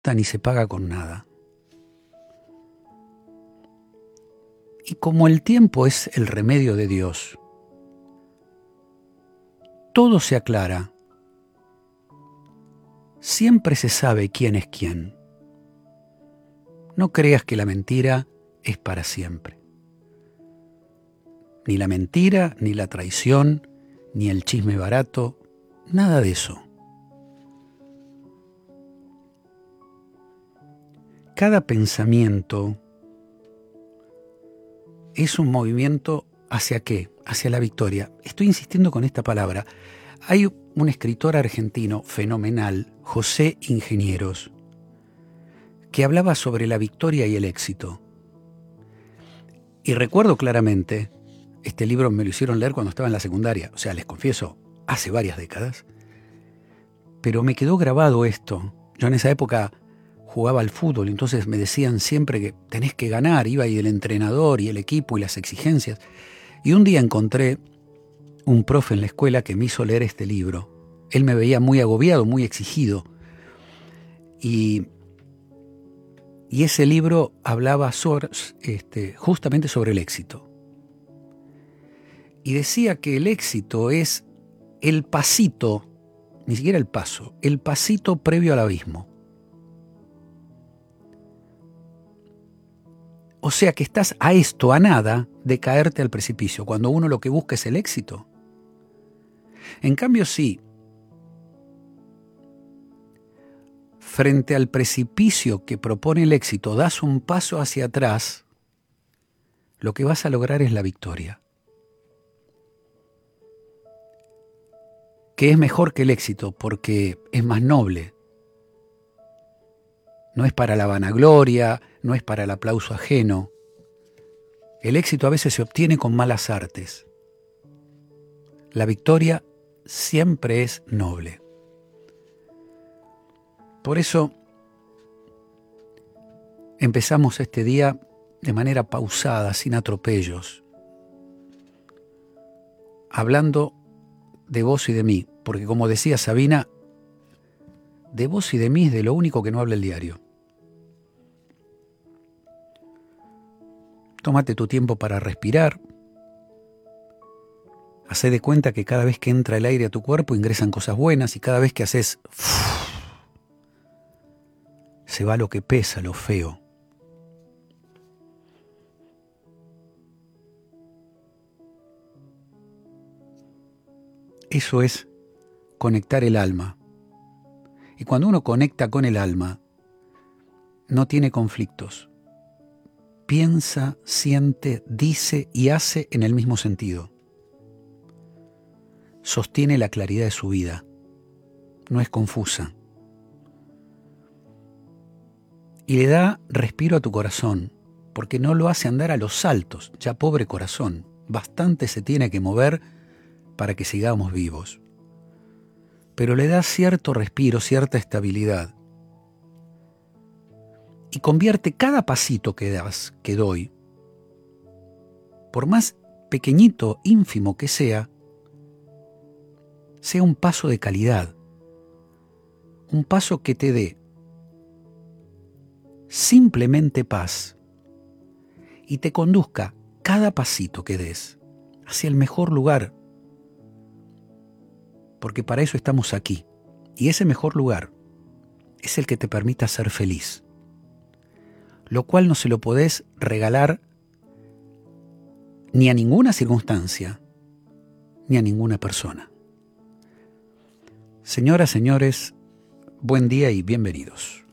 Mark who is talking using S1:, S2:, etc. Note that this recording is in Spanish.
S1: cuesta ni se paga con nada. Y como el tiempo es el remedio de Dios, todo se aclara. Siempre se sabe quién es quién. No creas que la mentira es para siempre. Ni la mentira, ni la traición, ni el chisme barato, nada de eso. Cada pensamiento es un movimiento ¿hacia qué? Hacia la victoria. Estoy insistiendo con esta palabra. Hay un escritor argentino fenomenal, José Ingenieros, que hablaba sobre la victoria y el éxito. Y recuerdo claramente, este libro me lo hicieron leer cuando estaba en la secundaria, o sea, les confieso, hace varias décadas, pero me quedó grabado esto. Yo en esa época jugaba al fútbol, entonces me decían siempre que tenés que ganar, iba ahí el entrenador y el equipo y las exigencias. Y un día encontré un profe en la escuela que me hizo leer este libro. Él me veía muy agobiado, muy exigido. Y ese libro hablaba justamente sobre el éxito. Y decía que el éxito es el pasito, ni siquiera el paso, el pasito previo al abismo. O sea que estás a nada de caerte al precipicio, cuando uno lo que busca es el éxito. En cambio, sí, frente al precipicio que propone el éxito, das un paso hacia atrás, lo que vas a lograr es la victoria. Que es mejor que el éxito porque es más noble. No es para la vanagloria, no es para el aplauso ajeno. El éxito a veces se obtiene con malas artes. La victoria siempre es noble. Por eso empezamos este día de manera pausada, sin atropellos, hablando de vos y de mí, porque como decía Sabina, de vos y de mí es de lo único que no habla el diario. Tómate tu tiempo para respirar. Hacé de cuenta que cada vez que entra el aire a tu cuerpo ingresan cosas buenas y cada vez que haces se va lo que pesa, lo feo. Eso es conectar el alma. Y cuando uno conecta con el alma, no tiene conflictos. Piensa, siente, dice y hace en el mismo sentido. Sostiene la claridad de su vida. No es confusa. Y le da respiro a tu corazón, porque no lo hace andar a los saltos. Ya pobre corazón, bastante se tiene que mover para que sigamos vivos. Pero le da cierto respiro, cierta estabilidad. Y convierte cada pasito que doy, por más pequeñito, ínfimo que sea un paso de calidad. Un paso que te dé simplemente paz y te conduzca cada pasito que des hacia el mejor lugar. Porque para eso estamos aquí. Y ese mejor lugar es el que te permita ser feliz. Lo cual no se lo podés regalar ni a ninguna circunstancia, ni a ninguna persona. Señoras, señores, buen día y bienvenidos.